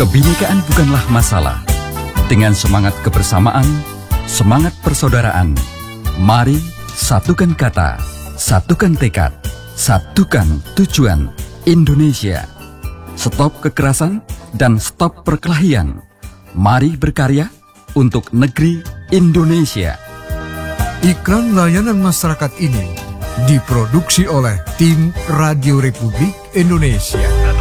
Kebinekaan bukanlah masalah. Dengan semangat kebersamaan, semangat persaudaraan, mari satukan kata, satukan tekad, satukan tujuan Indonesia. Stop kekerasan dan stop perkelahian. Mari berkarya untuk negeri Indonesia. Iklan layanan masyarakat ini diproduksi oleh tim Radio Republik Indonesia.